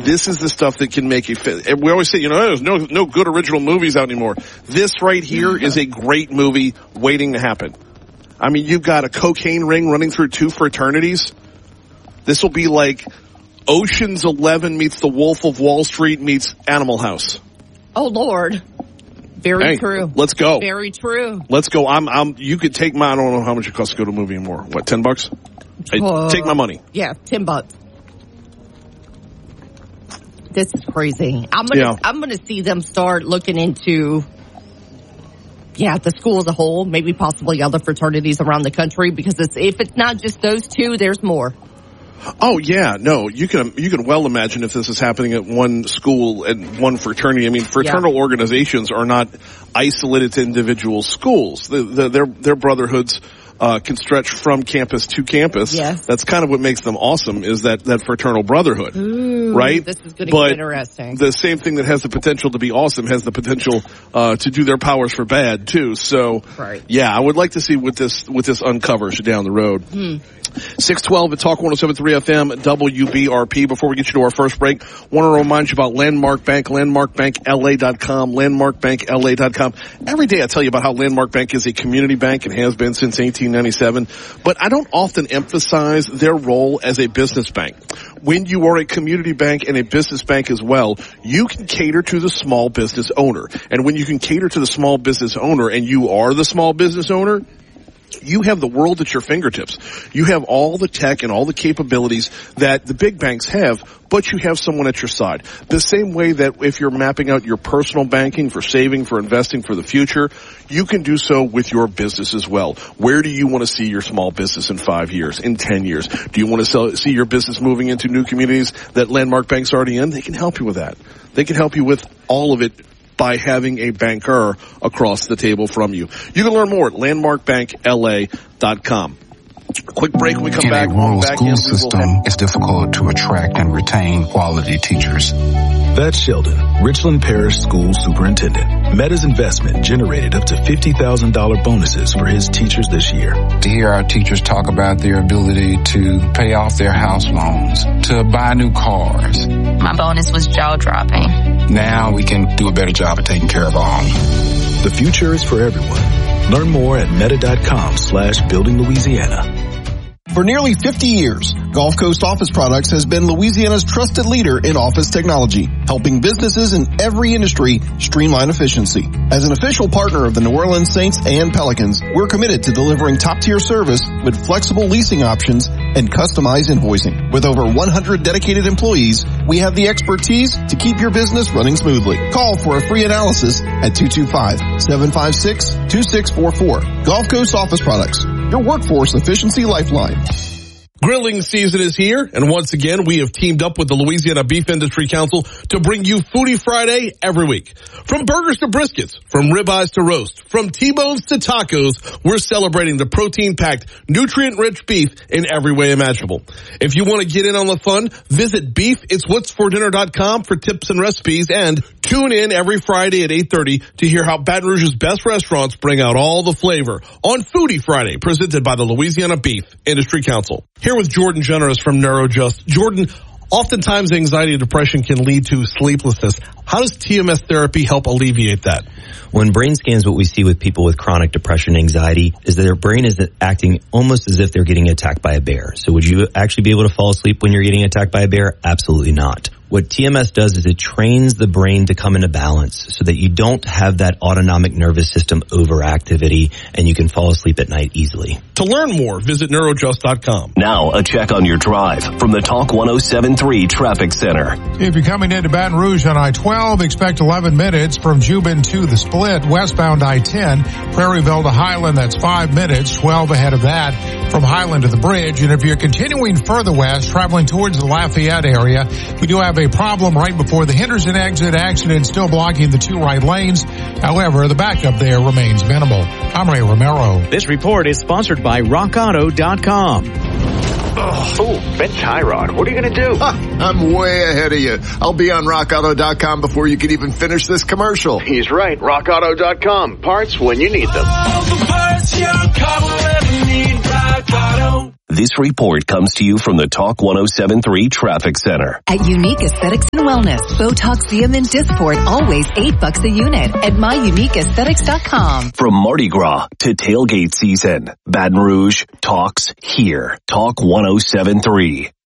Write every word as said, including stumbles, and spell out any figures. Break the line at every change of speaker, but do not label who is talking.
This is the stuff that can make you fit. We always say, you know, there's no no good original movies out anymore. This right here is a great movie waiting to happen. I mean, you've got a cocaine ring running through two fraternities. This will be like Ocean's Eleven meets The Wolf of Wall Street meets Animal House.
Oh, Lord. Very
hey,
true.
Let's go.
Very true.
Let's go. I'm, I'm, you could take my, I don't know how much it costs to go to a movie anymore. What, ten bucks? Hey,
uh,
take my money.
Yeah, ten bucks. This is crazy. I'm gonna, yeah. I'm gonna see them start looking into, yeah, the school as a whole, maybe possibly other fraternities around the country, because it's, if it's not just those two, there's more.
Oh yeah, no, you can you can well imagine if this is happening at one school and one fraternity. I mean, fraternal yeah. organizations are not isolated to individual schools. The, the, their their brotherhoods uh, can stretch from campus to campus.
Yes.
That's kind of what makes them awesome, is that that fraternal brotherhood.
Ooh,
right?
This is going to
get
interesting.
The same thing that has the potential to be awesome has the potential uh, to do their powers for bad too. So,
right.
yeah, I would like to see what this what this uncovers down the road.
Hmm.
six twelve at Talk one oh seven point three F M, W B R P. Before we get you to our first break, want to remind you about Landmark Bank, landmark bank L A dot com, landmark bank L A dot com. Every day I tell you about how Landmark Bank is a community bank and has been since eighteen ninety-seven, but I don't often emphasize their role as a business bank. When you are a community bank and a business bank as well, you can cater to the small business owner. And when you can cater to the small business owner and you are the small business owner, you have the world at your fingertips. You have all the tech and all the capabilities that the big banks have, but you have someone at your side. The same way that if you're mapping out your personal banking for saving, for investing for the future, you can do so with your business as well. Where do you want to see your small business in five years, in ten years? Do you want to sell, see your business moving into new communities that Landmark Bank's already in? They can help you with that. They can help you with all of it by having a banker across the table from you. You can learn more at landmark bank L A dot com. Quick break when we come
in
back.
In a rural
back
school
in,
system,
have...
it's difficult to attract and retain quality teachers.
That's Sheldon, Richland Parish School Superintendent. Meta's investment generated up to fifty thousand dollars bonuses for his teachers this year.
To hear our teachers talk about their ability to pay off their house loans, to buy new cars.
My bonus was jaw-dropping.
Now we can do a better job of taking care of our own.
The future is for everyone. Learn more at meta.com slash building Louisiana.
For nearly fifty years, Gulf Coast Office Products has been Louisiana's trusted leader in office technology, helping businesses in every industry streamline efficiency. As an official partner of the New Orleans Saints and Pelicans, we're committed to delivering top-tier service with flexible leasing options and customized invoicing. With over one hundred dedicated employees, we have the expertise to keep your business running smoothly. Call for a free analysis at two two five, seven five six, two six four four. Gulf Coast Office Products, your workforce efficiency lifeline.
Grilling season is here, and once again, we have teamed up with the Louisiana Beef Industry Council to bring you Foodie Friday every week. From burgers to briskets, from ribeyes to roast, from T-bones to tacos, we're celebrating the protein-packed, nutrient-rich beef in every way imaginable. If you want to get in on the fun, visit beef its what's for dinner dot com for tips and recipes, and tune in every Friday at eight thirty to hear how Baton Rouge's best restaurants bring out all the flavor on Foodie Friday, presented by the Louisiana Beef Industry Council. Here with Jordan Generous from NeuroJust. Jordan, oftentimes anxiety and depression can lead to sleeplessness. How does T M S therapy help alleviate that?
When brain scans, what we see with people with chronic depression and anxiety is that their brain is acting almost as if they're getting attacked by a bear. So would you actually be able to fall asleep when you're getting attacked by a bear? Absolutely not. What T M S does is it trains the brain to come into balance so that you don't have that autonomic nervous system overactivity and you can fall asleep at night easily.
To learn more, visit neurojust dot com.
Now, a check on your drive from the Talk one oh seven point three Traffic Center.
If you're coming into Baton Rouge on I twelve, expect eleven minutes from Jubin to the Split. Westbound I ten, Prairieville to Highland, that's five minutes, twelve ahead of that from Highland to the bridge. And if you're continuing further west, traveling towards the Lafayette area, we do have a problem right before the Henderson exit. Accident still blocking the two right lanes. However, the backup there remains minimal. I'm Ray Romero.
This report is sponsored by rock auto dot com.
Oh, Ben Tyrod, what are you going to do?
Huh, I'm way ahead of you. I'll be on rock auto dot com before you can even finish this commercial.
He's right. rock auto dot com. Parts when you need them.
All the parts your car will ever need. Rock Auto.
This report comes to you from the Talk one oh seven point three Traffic Center.
At Unique Aesthetics and Wellness, Botox, Xeum, and Dysport, always eight bucks a unit at my unique aesthetics dot com.
From Mardi Gras to tailgate season, Baton Rouge talks here. Talk one oh seven point three.